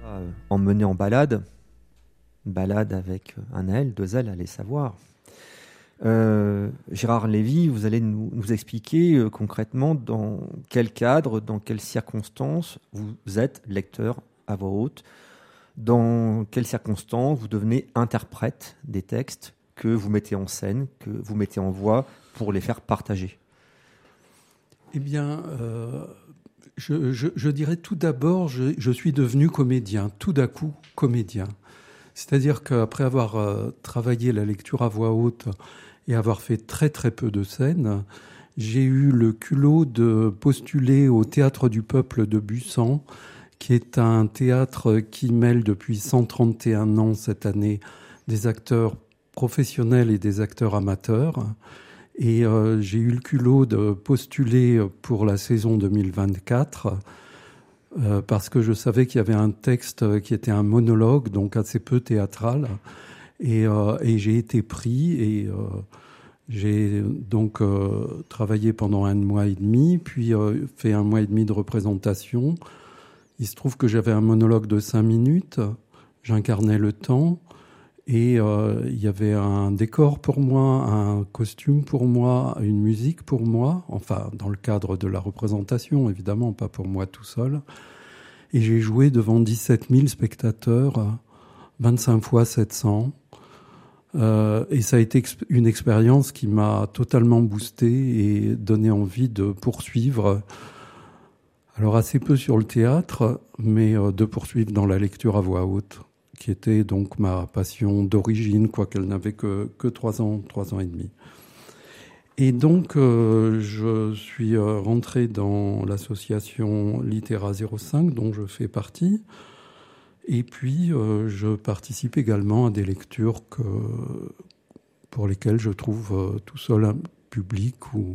Emmené en balade avec un L, deux L, allez savoir. Gérard Lévy, vous allez nous expliquer concrètement dans quel cadre, dans quelles circonstances vous êtes lecteur à voix haute, dans quelles circonstances vous devenez interprète des textes que vous mettez en scène, que vous mettez en voix pour les faire partager. Eh bien, je dirais tout d'abord, je suis devenu comédien, tout d'un coup comédien. C'est-à-dire qu'après avoir travaillé la lecture à voix haute et avoir fait très très peu de scènes, j'ai eu le culot de postuler au Théâtre du Peuple de Busan, qui est un théâtre qui mêle depuis 131 ans cette année des acteurs professionnels et des acteurs amateurs. Et j'ai eu le culot de postuler pour la saison 2024 parce que je savais qu'il y avait un texte qui était un monologue, donc assez peu théâtral. Et j'ai été pris et j'ai donc travaillé pendant 1 mois et demi, puis fait 1 mois et demi de représentation. Il se trouve que j'avais un monologue de 5 minutes, j'incarnais le temps. Et il y avait un décor pour moi, un costume pour moi, une musique pour moi, enfin dans le cadre de la représentation, évidemment, pas pour moi tout seul. Et j'ai joué devant 17 000 spectateurs, 25 fois 700. Et ça a été une expérience qui m'a totalement boosté et donné envie de poursuivre. Alors assez peu sur le théâtre, mais de poursuivre dans la lecture à voix haute, qui était donc ma passion d'origine, quoiqu'elle n'avait que 3 ans et demi. Et donc, je suis rentré dans l'association Littéra 05, dont je fais partie. Et puis, je participe également à des lectures pour lesquelles je trouve tout seul un public,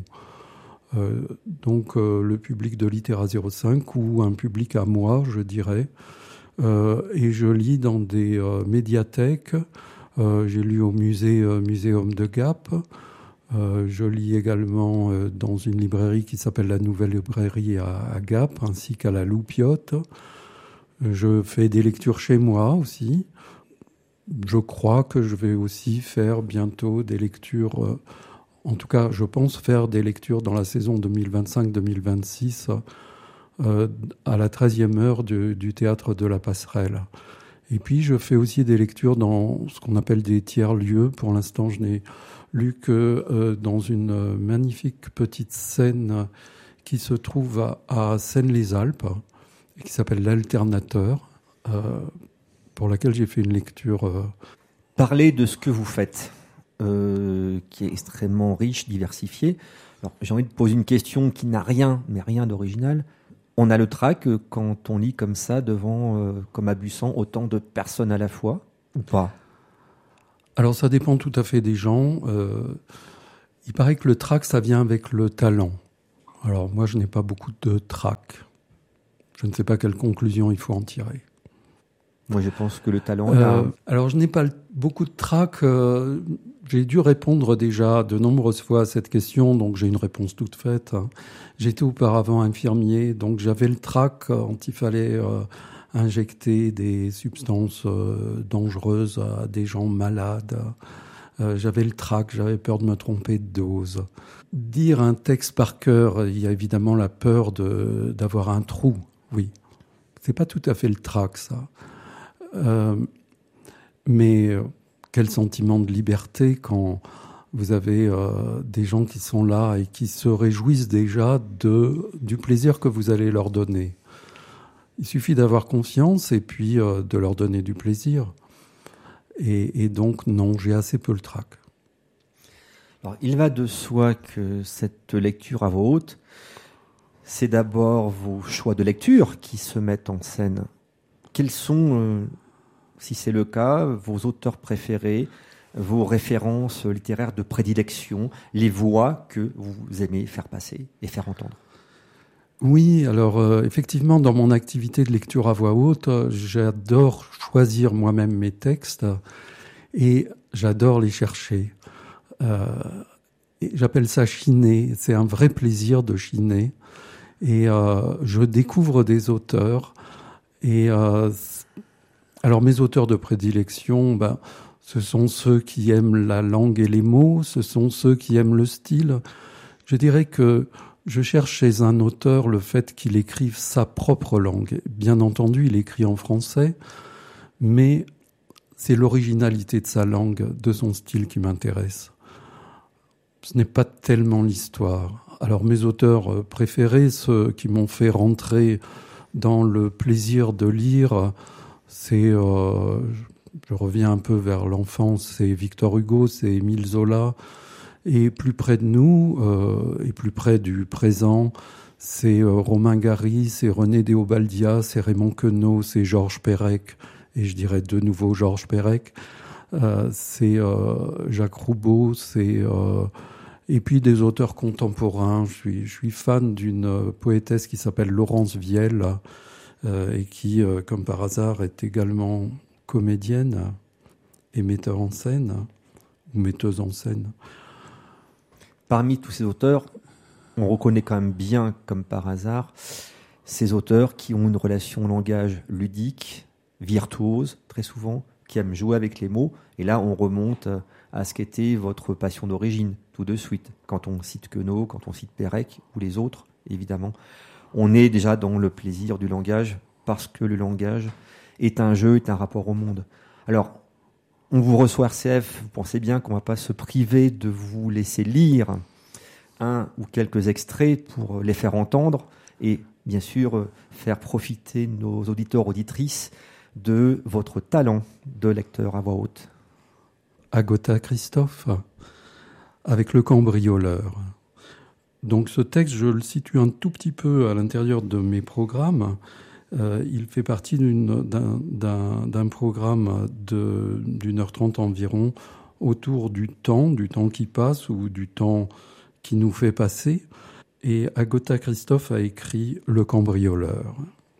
donc le public de Littéra 05, ou un public à moi, je dirais. Et je lis dans des médiathèques. J'ai lu au Muséum de Gap. Je lis également dans une librairie qui s'appelle la Nouvelle Librairie à Gap, ainsi qu'à la Loupiote. Je fais des lectures chez moi aussi. Je crois que je vais aussi faire bientôt des lectures. En tout cas, je pense faire des lectures dans la saison 2025-2026. À la 13e heure du théâtre de la Passerelle. Et puis, je fais aussi des lectures dans ce qu'on appelle des tiers-lieux. Pour l'instant, je n'ai lu que dans une magnifique petite scène qui se trouve à Seine-les-Alpes et qui s'appelle l'Alternateur, pour laquelle j'ai fait une lecture. Parlez de ce que vous faites, qui est extrêmement riche, diversifié. Alors, j'ai envie de poser une question qui n'a rien d'original. On a le trac quand on lit comme ça devant, comme à Busan, autant de personnes à la fois, ou pas ? Alors ça dépend tout à fait des gens. Il paraît que le trac, ça vient avec le talent. Alors moi, je n'ai pas beaucoup de trac. Je ne sais pas quelle conclusion il faut en tirer. Moi, je pense que le talent... Alors je n'ai pas beaucoup de trac. J'ai dû répondre déjà de nombreuses fois à cette question, donc j'ai une réponse toute faite. J'étais auparavant infirmier, donc j'avais le trac quand il fallait injecter des substances dangereuses à des gens malades. J'avais le trac, j'avais peur de me tromper de dose. Dire un texte par cœur, il y a évidemment la peur d'avoir un trou, oui. C'est pas tout à fait le trac, ça. Mais quel sentiment de liberté quand vous avez des gens qui sont là et qui se réjouissent déjà du plaisir que vous allez leur donner. Il suffit d'avoir confiance et puis de leur donner du plaisir. Et donc, non, j'ai assez peu le trac. Alors, il va de soi que cette lecture à voix haute, c'est d'abord vos choix de lecture qui se mettent en scène. Quels sont, si c'est le cas, vos auteurs préférés, vos références littéraires de prédilection, les voix que vous aimez faire passer et faire entendre? Oui, alors effectivement, dans mon activité de lecture à voix haute, j'adore choisir moi-même mes textes et j'adore les chercher. Et j'appelle ça chiner. C'est un vrai plaisir de chiner. Et je découvre des auteurs et Alors mes auteurs de prédilection, ce sont ceux qui aiment la langue et les mots, ce sont ceux qui aiment le style. Je dirais que je cherche chez un auteur le fait qu'il écrive sa propre langue. Bien entendu, il écrit en français, mais c'est l'originalité de sa langue, de son style qui m'intéresse. Ce n'est pas tellement l'histoire. Alors mes auteurs préférés, ceux qui m'ont fait rentrer dans le plaisir de lire, c'est, je reviens un peu vers l'enfance, c'est Victor Hugo, c'est Émile Zola. Et plus près de nous, et plus près du présent, c'est Romain Gary, c'est René Déobaldia, c'est Raymond Queneau, c'est Georges Perec, et je dirais de nouveau Georges Perec, c'est Jacques Roubaud, et puis des auteurs contemporains. Je suis fan d'une poétesse qui s'appelle Laurence Vielle, et qui, comme par hasard, est également comédienne et metteur en scène, ou metteuse en scène. Parmi tous ces auteurs, on reconnaît quand même bien, comme par hasard, ces auteurs qui ont une relation au langage ludique, virtuose, très souvent, qui aiment jouer avec les mots. Et là, on remonte à ce qu'était votre passion d'origine, tout de suite. Quand on cite Queneau, quand on cite Perec, ou les autres, évidemment, on est déjà dans le plaisir du langage, parce que le langage est un jeu, est un rapport au monde. Alors, on vous reçoit RCF, vous pensez bien qu'on ne va pas se priver de vous laisser lire un ou quelques extraits pour les faire entendre et bien sûr faire profiter nos auditeurs, auditrices de votre talent de lecteur à voix haute. Agatha Christophe, avec Le Cambrioleur. Donc ce texte, je le situe un tout petit peu à l'intérieur de mes programmes. Il fait partie d'un programme d'1h30 environ autour du temps qui passe ou du temps qui nous fait passer. Et Agatha Christophe a écrit Le Cambrioleur.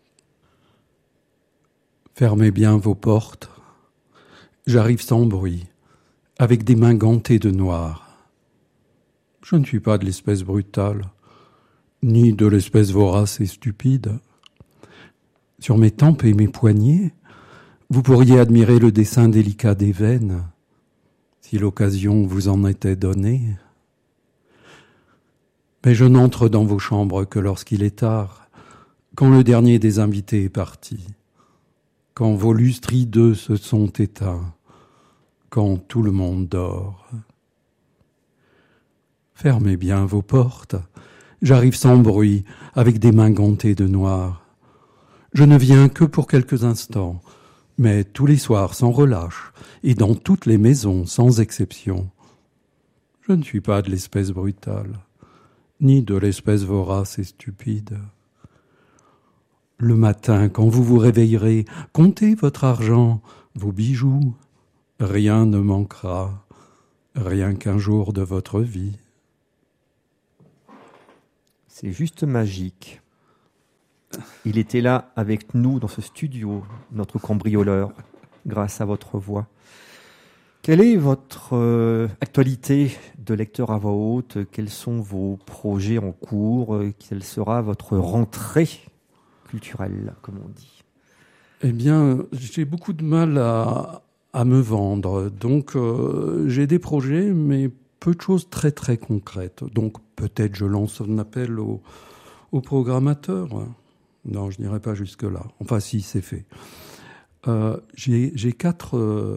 Fermez bien vos portes. J'arrive sans bruit, avec des mains gantées de noir. Je ne suis pas de l'espèce brutale, ni de l'espèce vorace et stupide. Sur mes tempes et mes poignets, vous pourriez admirer le dessin délicat des veines, si l'occasion vous en était donnée. Mais je n'entre dans vos chambres que lorsqu'il est tard, quand le dernier des invités est parti, quand vos lustres hideux se sont éteints, quand tout le monde dort. Fermez bien vos portes, j'arrive sans bruit, avec des mains gantées de noir. Je ne viens que pour quelques instants, mais tous les soirs sans relâche, et dans toutes les maisons sans exception. Je ne suis pas de l'espèce brutale, ni de l'espèce vorace et stupide. Le matin, quand vous vous réveillerez, comptez votre argent, vos bijoux. Rien ne manquera, rien qu'un jour de votre vie. C'est juste magique. Il était là avec nous dans ce studio, notre cambrioleur, grâce à votre voix. Quelle est votre actualité de lecteur à voix haute? Quels sont vos projets en cours? Quelle sera votre rentrée culturelle, comme on dit? Eh bien, j'ai beaucoup de mal à me vendre. Donc, j'ai des projets, mais peu de choses très très concrètes. Donc, peut-être je lance un appel aux programmateurs. Non, je n'irai pas jusque-là. Enfin, si, c'est fait. J'ai 4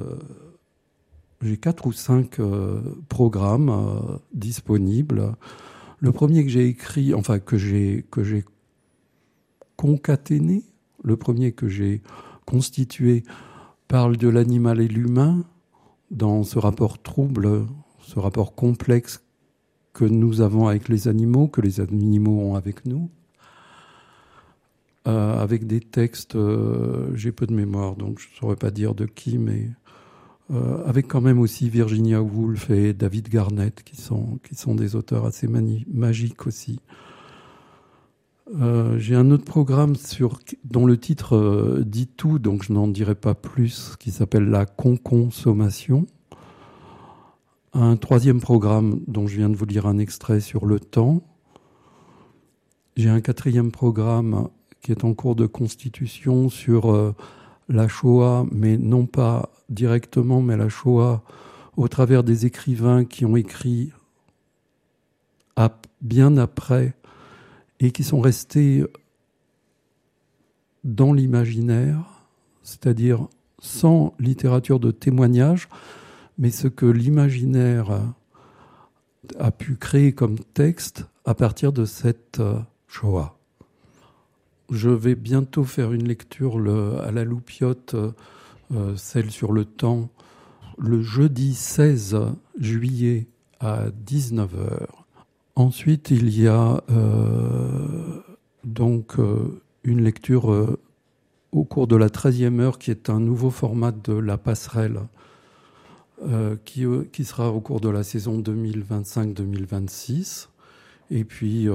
ou 5 programmes disponibles. Le premier que j'ai écrit, enfin que j'ai concaténé, le premier que j'ai constitué, parle de l'animal et l'humain dans ce rapport trouble, ce rapport complexe que nous avons avec les animaux, que les animaux ont avec nous. Avec des textes, j'ai peu de mémoire, donc je ne saurais pas dire de qui, mais avec quand même aussi Virginia Woolf et David Garnett, qui sont des auteurs assez magiques aussi. J'ai un autre programme dont le titre dit tout, donc je n'en dirai pas plus, qui s'appelle La consommation. Un troisième programme dont je viens de vous lire un extrait sur le temps. J'ai un quatrième programme qui est en cours de constitution sur la Shoah, mais non pas directement, mais la Shoah au travers des écrivains qui ont écrit bien après et qui sont restés dans l'imaginaire, c'est-à-dire sans littérature de témoignage, mais ce que l'imaginaire a pu créer comme texte à partir de cette Shoah. Je vais bientôt faire une lecture à la Loupiote, celle sur le temps, le jeudi 16 juillet à 19h. Ensuite, il y a une lecture au cours de la 13e heure, qui est un nouveau format de La Passerelle, qui sera au cours de la saison 2025-2026. Et puis,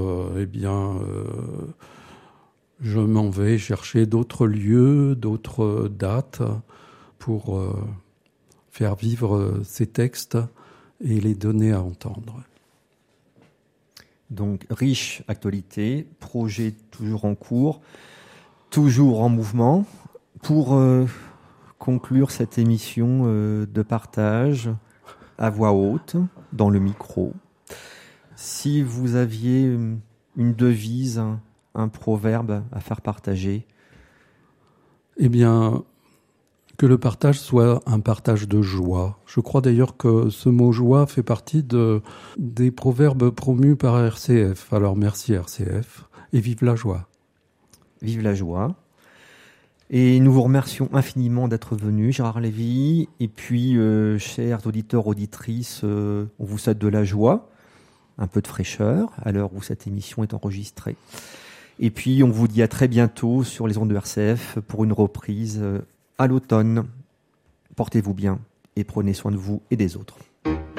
je m'en vais chercher d'autres lieux, d'autres dates pour faire vivre ces textes et les donner à entendre. Donc, riche actualité, projet toujours en cours, toujours en mouvement. Pour conclure cette émission de partage à voix haute, dans le micro, si vous aviez une devise, un proverbe à faire partager. Eh bien, que le partage soit un partage de joie. Je crois d'ailleurs que ce mot joie fait partie des proverbes promus par RCF. Alors merci RCF et vive la joie. Vive la joie. Et nous vous remercions infiniment d'être venus, Gérard Lévy. Et puis, chers auditeurs, auditrices, on vous souhaite de la joie, un peu de fraîcheur à l'heure où cette émission est enregistrée. Et puis, on vous dit à très bientôt sur les ondes de RCF pour une reprise à l'automne. Portez-vous bien et prenez soin de vous et des autres.